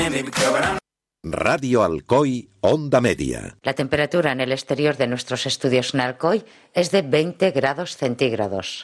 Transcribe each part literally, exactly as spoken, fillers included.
Radio Alcoy, Onda Media. La temperatura en el exterior de nuestros estudios en Alcoy es de veinte grados centígrados.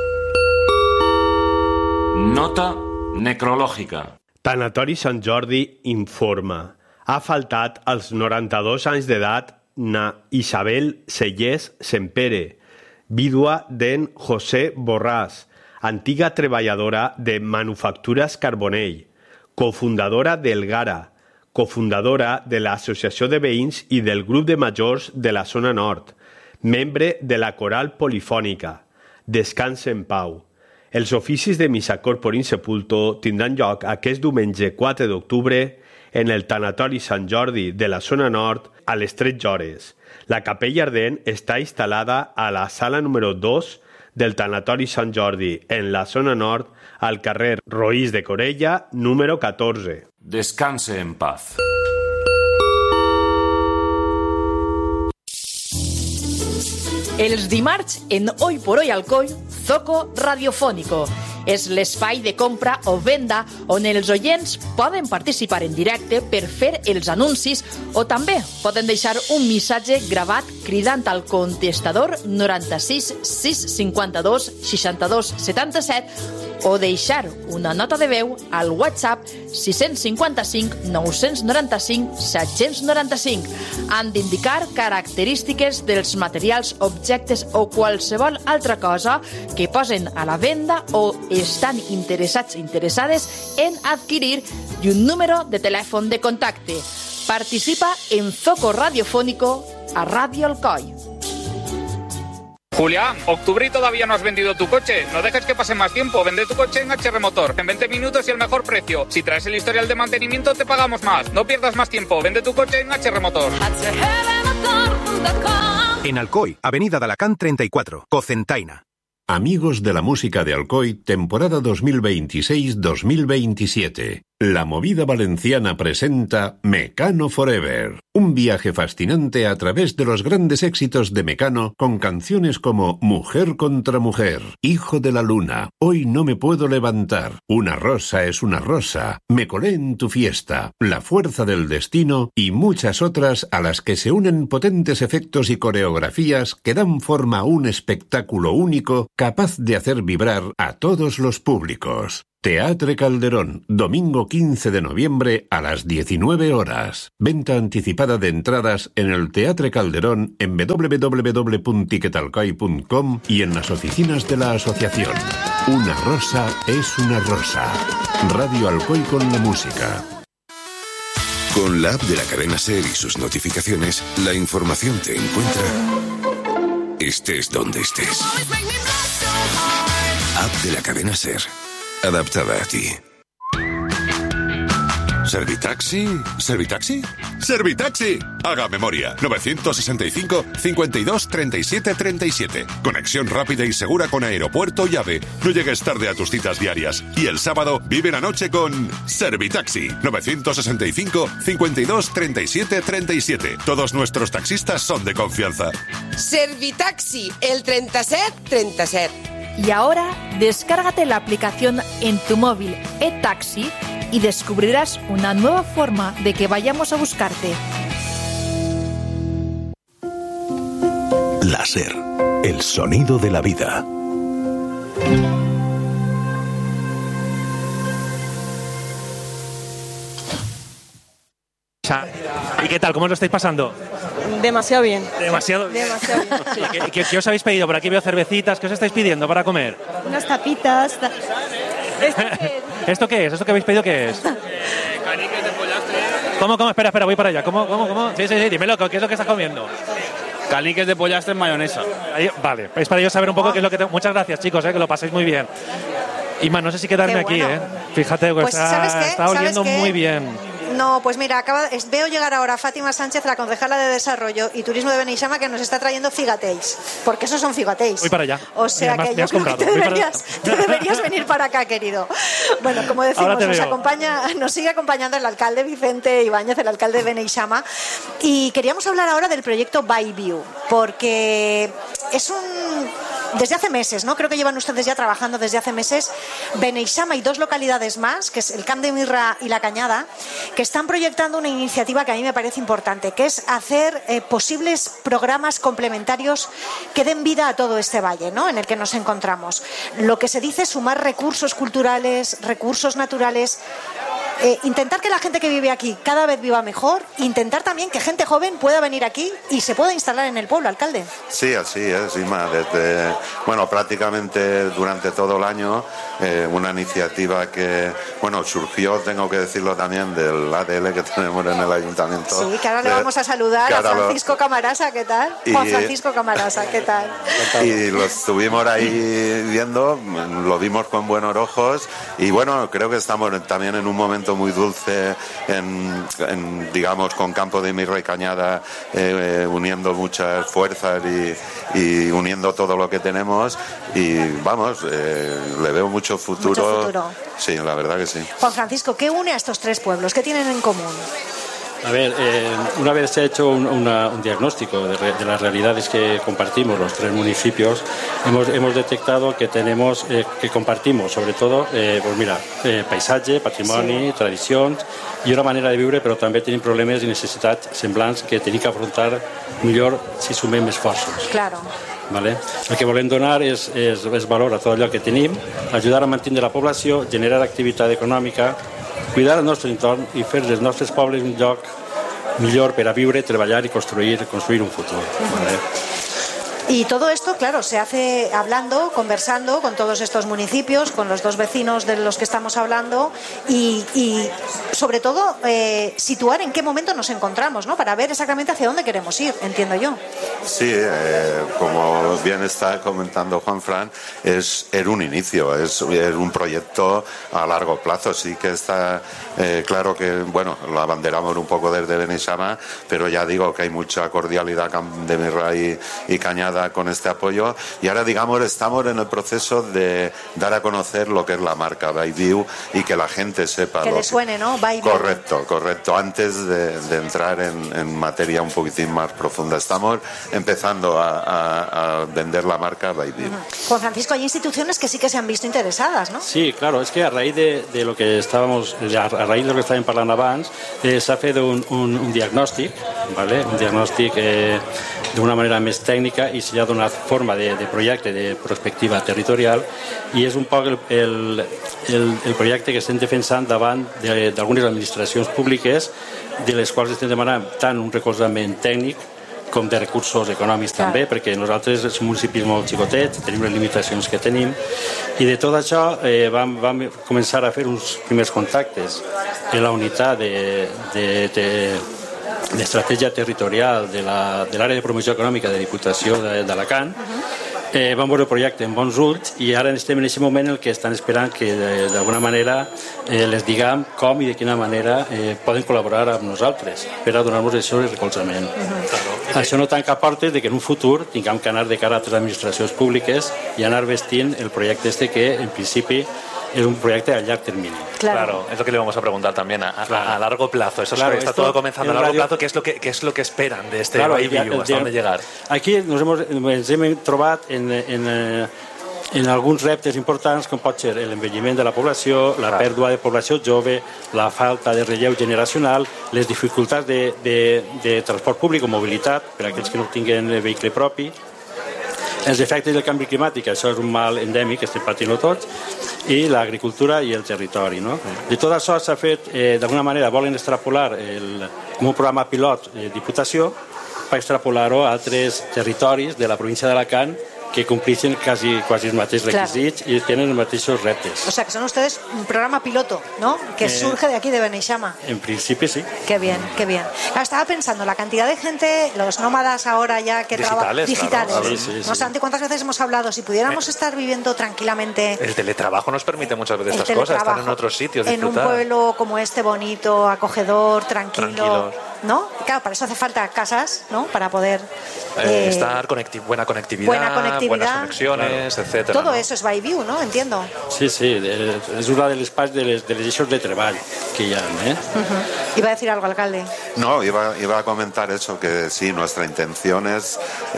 Nota necrològica. Tanatori Sant Jordi informa. Ha faltat als noranta-dos anys d'edat na Isabel Sellés Sempere, vídua d'en José Borràs, antiga treballadora de Manufactures Carbonell, cofundadora del Gara, cofundadora de l'Associació de Veïns i del Grup de Majors de la Zona Nord, membre de la Coral Polifònica. Descanse en pau. Els oficis de missa corpore in sepulto tindran lloc aquest diumenge quatre d'octubre en el Tanatori Sant Jordi de la Zona Nord a les tretze hores. La capella ardent està instal·lada a la sala número dos del Tanatori Sant Jordi, en la Zona Nord, al carrer Roís de Corella, número catorze. Descanse en paz. Els dimarts, en Hoy por Hoy Alcoy, Zoco Radiofónico. És l'espai de compra o venda on els oients poden participar en directe per fer els anuncis o també poden deixar un missatge gravat cridant al contestador noranta-sis sis cinquanta-dos seixanta-dos setanta-set o deixar una nota de veu al WhatsApp sis cinquanta-cinc nou noranta-cinc set noranta-cinc. Han d'indicar característiques dels materials, objectes o qualsevol altra cosa que posen a la venda o estan interessats interessades en adquirir i un número de telèfon de contacte. Participa en Zoco Radiofónico a Radio Alcoy. Julián, octubre y todavía no has vendido tu coche. No dejes que pase más tiempo. Vende tu coche en H R Motor. En veinte minutos y el mejor precio. Si traes el historial de mantenimiento, te pagamos más. No pierdas más tiempo. Vende tu coche en H R Motor. En Alcoy, Avenida de Alacant treinta y cuatro, Cocentaina. Amigos de la música de Alcoy, temporada dos mil veintiséis dos mil veintisiete. La Movida Valenciana presenta Mecano Forever, un viaje fascinante a través de los grandes éxitos de Mecano con canciones como Mujer contra Mujer, Hijo de la Luna, Hoy no me puedo levantar, Una rosa es una rosa, Me colé en tu fiesta, La fuerza del destino y muchas otras a las que se unen potentes efectos y coreografías que dan forma a un espectáculo único capaz de hacer vibrar a todos los públicos. Teatre Calderón, domingo quince de noviembre a las diecinueve horas. Venta anticipada de entradas en el Teatre Calderón en doble u doble u doble u punto tiquetalcoy punto com y en las oficinas de la asociación. Una rosa es una rosa. Radio Alcoy con la música. Con la app de la cadena SER y sus notificaciones, la información te encuentra estés donde estés. App de la cadena SER. Adaptada a ti. ¿Servitaxi? ¿Servitaxi? ¡Servitaxi! Haga memoria. novecientos sesenta y cinco, cincuenta y dos, treinta y siete, treinta y siete. Conexión rápida y segura con aeropuerto y AVE. No llegues tarde a tus citas diarias. Y el sábado vive la noche con Servitaxi. novecientos sesenta y cinco, cincuenta y dos, treinta y siete, treinta y siete. Todos nuestros taxistas son de confianza. Servitaxi, el treinta y siete, treinta y siete. Y ahora, descárgate la aplicación en tu móvil eTaxi y descubrirás una nueva forma de que vayamos a buscarte. La SER, el sonido de la vida. ¿Y qué tal? ¿Cómo lo estáis pasando? Demasiado bien. Demasiado, Demasiado bien. Sí. ¿Qué, qué, qué os habéis pedido? Por aquí veo cervecitas. ¿Qué os estáis pidiendo para comer? Unas tapitas. Ta... ¿Esto qué es? ¿Esto qué es? ¿Esto que habéis pedido qué es? Eh, caniques de pollastre. ¿Cómo, cómo? Espera, espera, voy para allá. ¿Cómo, cómo, cómo? Sí, sí, sí, dímelo, ¿qué es lo que estás comiendo? Caniques de pollastre en mayonesa. Ahí, vale, es para yo saber un poco oh. qué es lo que tengo. Muchas gracias, chicos, eh, que lo paséis muy bien. Inma, no sé si quedarme Qué bueno. aquí, ¿eh? Fíjate, pues está, ¿sabes qué? está oliendo ¿Sabes qué? muy bien. No, pues mira, acaba, es, veo llegar ahora Fátima Sánchez, la concejala de Desarrollo y Turismo de Beneixama, que nos está trayendo figateis, porque esos son figateis. Voy para allá. O sea Mira, que me has, yo me creo has que te comprado. deberías, te deberías venir para acá, querido. Bueno, como decimos, nos acompaña, nos sigue acompañando el alcalde Vicente Ibáñez, el alcalde de Beneixama, y queríamos hablar ahora del proyecto Byview, porque es un desde hace meses, ¿no? Creo que llevan ustedes ya trabajando desde hace meses, Beneixama y dos localidades más, que es el Camp de Mirra y La Cañada, que están proyectando una iniciativa que a mí me parece importante, que es hacer eh, posibles programas complementarios que den vida a todo este valle, ¿no?, en el que nos encontramos. Lo que se dice es sumar recursos culturales, recursos naturales, eh, intentar que la gente que vive aquí cada vez viva mejor, intentar también que gente joven pueda venir aquí y se pueda instalar en el pueblo, alcalde. Sí, así es, Inma. Desde, bueno, prácticamente durante todo el año, eh, una iniciativa que, bueno, surgió, tengo que decirlo también, del A D L que tenemos en el ayuntamiento. Sí, que ahora le vamos a saludar a Francisco lo... Camarasa, ¿qué tal? Y... Juan Francisco Camarasa, ¿qué tal? Y lo estuvimos ahí viendo, lo vimos con buenos ojos y, bueno, creo que estamos también en un momento muy dulce, en, en digamos, con Campo de Mirra y Cañada, eh, uniendo muchas fuerzas y, y uniendo todo lo que tenemos y, vamos, eh, le veo mucho futuro. Mucho futuro. Sí, la verdad que sí. Juan Francisco, ¿qué une a estos tres pueblos? ¿Qué tienen en común? A ver, eh, una vez se ha hecho un, una, un diagnóstico de, re, de las realidades que compartimos los tres municipios, hemos, hemos detectado que tenemos, eh, que compartimos, sobre todo, eh, pues mira, eh, paisatge, patrimoni, sí. tradicions i una manera de viure, però també tenim problemes i necessitats semblants que tenim que afrontar millor si sumem esforços. Claro. Vale? El que volem donar és, és, és valor a tot allò que tenim, ajudar a mantenir la població, generar activitat econòmica, cuidar el nostre entorn i fer dels nostres pobles un lloc millor per a viure, treballar i construir, construir un futur. ¿Vale? Y todo esto, claro, se hace hablando, conversando con todos estos municipios, con los dos vecinos de los que estamos hablando y, y sobre todo, eh, situar en qué momento nos encontramos, ¿no? Para ver exactamente hacia dónde queremos ir, entiendo yo. Sí, eh, como bien está comentando Juan Fran, es, es un inicio, es, es un proyecto a largo plazo. Sí que está eh, claro que, bueno, lo abanderamos un poco desde Beneixama, pero ya digo que hay mucha cordialidad de Mirra y, y Cañada con este apoyo y ahora, digamos, estamos en el proceso de dar a conocer lo que es la marca Bellviu y que la gente sepa. Que lo le suene, ¿no? Bellviu. Correcto, correcto. Antes de, de entrar en, en materia un poquitín más profunda, estamos empezando a, a, a vender la marca Bellviu. Uh-huh. Juan Francisco, hay instituciones que sí que se han visto interesadas, ¿no? Sí, claro, es que a raíz de, de lo que estábamos, a raíz de lo que estàvem parlant abans, eh, s'ha fet un, un, un diagnòstic, ¿vale? Un diagnòstic eh, d'una manera més tècnica i s'hi ha donat forma de, de projecte de prospectiva territorial i és un poc el, el, el, el projecte que estem defensant davant d'algunes administracions públiques de les quals estem demanant tant un recolzament tècnic com de recursos econòmics Clar. també, perquè nosaltres som municipis molt xicotets, tenim les limitacions que tenim i de tot això eh, vam, vam començar a fer uns primers contactes en la unitat de, de, de d'estratègia territorial de l'àrea de, de promoció econòmica de Diputació d'Alacant. Eh, vam veure el projecte en bons ulls i ara estem en aquest moment en el que estan esperant que d'alguna manera eh, les diguem com i de quina manera eh, poden col·laborar amb nosaltres per a donar-nos això de recolzament. Uh-huh. Claro. Això no tanca portes de que en un futur tinguem que anar de cara a altres administracions públiques i anar vestint el projecte este que en principi es un proyecto a largo término. Claro. claro, es lo que le vamos a preguntar también a, a, claro. a largo plazo. Eso claro, está todo comenzando a largo radio... plazo. ¿Qué es lo que, qué es lo que esperan de este claro, Bellviu? ¿Hasta dónde llegar? Aquí nos hemos, ens hem trobat en, en, en alguns reptes importants com pot ser l'envelliment de la població, la claro. pèrdua de població jove, la falta de relleu generacional, les dificultats de, de, de transport públic o mobilitat per a aquells que no tinguin vehicle propi, els efectes del canvi climàtic, això és un mal endèmic que estem patint tots, i l'agricultura i el territori. No? De tot això s'ha fet, eh, d'alguna manera, volen extrapolar el, un programa pilot de Diputació per extrapolar-ho a altres territoris de la província d'Alacant que complixen quasi, quasi els mateixos requisits claro. y tienen los mateixos reptes. O sea, que son ustedes un programa piloto, ¿no? Que eh, surge de aquí de Beneixama. En principio sí. Qué bien, qué bien. Claro, estaba pensando, la cantidad de gente, los nómadas ahora ya que trabajan digitales. Claro. Sí, sí, no sí. sé cuántas veces hemos hablado, si pudiéramos eh, estar viviendo tranquilamente. El teletrabajo nos permite muchas veces estas cosas, estar en otros sitios, disfrutar. En un pueblo como este, bonito, acogedor, tranquilo. Tranquilos. ¿No? Claro, para eso hace falta casas, ¿no? Para poder eh, eh, estar conecti buena conectividad, buena conectividad, buenas conexiones, claro. etcétera. Todo ¿no? eso es Bellviu, ¿no? Entiendo. Sí, sí, és una de les parts de les, de les eixos de treball que hi ha. ¿eh? Uh-huh. ¿Iba a decir algo, alcalde? No, iba, iba a comentar eso, que sí, nuestra intención es, es que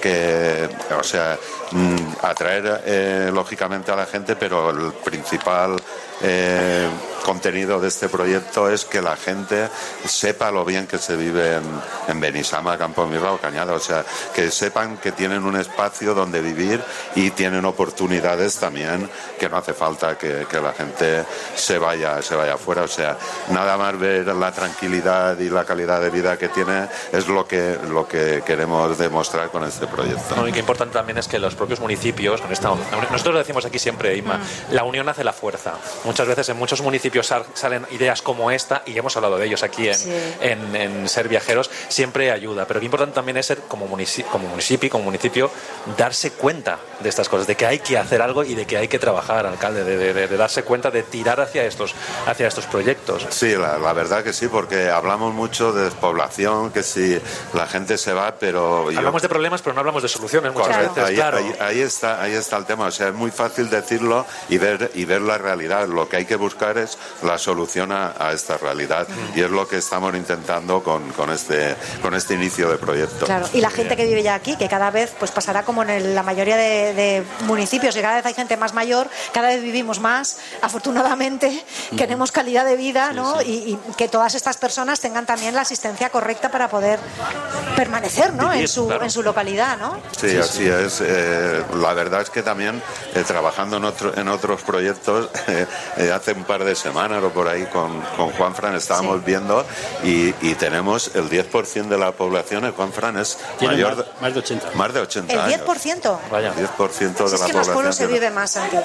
que, o sea, atraer eh, lógicamente a la gente, pero el principal eh, contenido de este proyecto es que la gente sepa lo bien que se vive en, en Benissama, Campomirra o Cañada, o sea, que sepan que tienen un espacio donde vivir y tienen oportunidades también, que no hace falta que, que la gente se vaya, se vaya afuera, o sea, nada más ver la tranquilidad y la calidad de vida que tiene es lo que, lo que queremos demostrar con este proyecto. No, y qué importante también es que los propios municipios, con esta, nosotros lo decimos aquí siempre, Inma, mm. la unión hace la fuerza. Muchas veces en muchos municipios salen ideas como esta, y hemos hablado de ellos aquí en, sí. en, en Ser Viajeros, siempre ayuda, pero qué importante también es ser como municipio, como municipio, como municipio, darse cuenta de estas cosas, de que hay que hacer algo y de que hay que trabajar, alcalde, de, de, de, de darse cuenta, de tirar hacia estos, hacia estos proyectos. Sí, la, la verdad que sí, porque hablamos mucho de despoblación, que si la gente se va, pero... Hablamos yo... de problemas, pero no hablamos de soluciones muchas claro. veces, ahí, claro. Ahí, ahí, está, ahí está el tema, o sea, es muy fácil decirlo y ver, y ver la realidad. Lo que hay que buscar es la solución a, a esta realidad, mm. y es lo que estamos intentando con, con, este, con este inicio de proyecto. Claro, y la gente que vive ya aquí, que cada vez pues pasará como en el, la mayoría de, de municipios, y cada vez hay gente más mayor, cada vez vivimos más, afortunadamente, mm. queremos calidad de vida, sí, ¿no? Sí. Y, y que todas estas personas tengan también la asistencia correcta para poder permanecer, ¿no? Vivir, en, su, claro. en su localidad, ¿no? Sí, sí así sí. es. Eh, la verdad es que también eh, trabajando en, otro, en otros proyectos, eh, eh, hace un par de semanas o por ahí con, con Juanfran estábamos sí. viendo y, y tenemos el diez por ciento de la población, el Juanfran es mayor, más, más de ochenta. Más de ochenta ¿El años. diez por ciento? Vaya. diez por ciento de pues la es que población. en los pueblos se vive más aquí.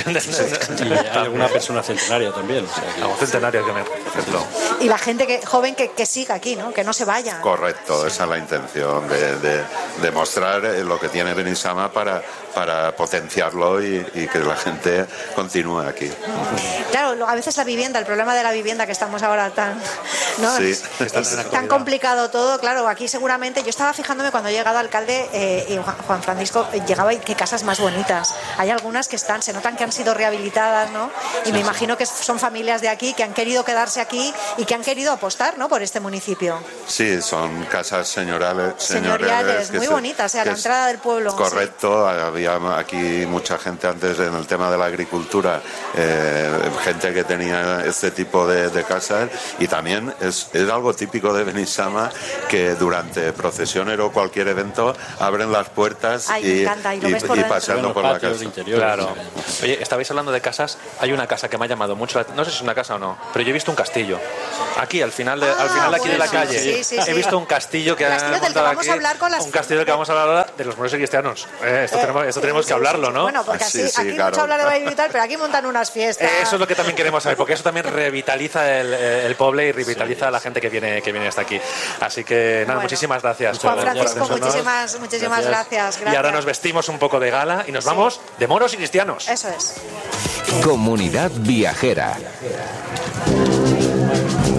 Y hay alguna persona centenaria también. O sea, que... Algo centenario que me ejemplo. Y la gente que, joven que, que siga aquí, ¿no? Que no se vaya. Correcto, esa es la intención de, de, de mostrar lo que tiene Benissama para, para potenciarlo y, y que la gente continúe aquí. Claro, a veces la vivienda, el problema de la vivienda que estamos ahora tan, ¿no? Sí. es, es tan complicado todo, claro, aquí seguramente, yo estaba fijándome cuando he llegado alcalde eh, y Juan Francisco eh, llegaba y qué casas más bonitas. Hay algunas que están, se notan que han sido rehabilitadas, ¿no? Y sí, me sí. imagino que son familias de aquí que han querido quedarse aquí y que han querido apostar, ¿no? Por este municipio. Sí, son casas señoriales, señoriales muy se, bonitas, o sea, a la entrada del pueblo. Correcto, sí. Había aquí mucha gente antes en el tema de la agricultura, eh, gente que tenía este tipo de, de casas, y también es, es algo típico de Benissama que durante procesiones o cualquier evento abren las puertas Ay, y, me encanta, y, lo y, ves por y paseando por la casa. Interior, claro. Oye, estabais hablando de casas, hay una casa que me ha llamado mucho, no sé si es una casa o no, pero yo he visto un castillo. Aquí, al final de, ah, al final de aquí bueno, de la calle, sí, sí, sí. he visto un castillo que un castillo han del que vamos aquí, a hablar con las... un castillo del que vamos a hablar ahora de los moros y cristianos. Eh, esto eh, tenemos, esto tenemos sí, que hablarlo, ¿no? Bueno, porque así, sí, sí, aquí claro. mucho hablar de Valle Vital, pero aquí montan unas fiestas. Eso es lo que también queremos saber, porque eso también revitaliza el, el pueblo y revitaliza sí. a la gente que viene, que viene hasta aquí. Así que, nada, bueno, muchísimas gracias. Juan Francisco, gracias. muchísimas, muchísimas gracias. Gracias, gracias. Y ahora nos vestimos un poco de gala y nos sí. vamos de moros y cristianos. Eso es. Comunidad Viajera.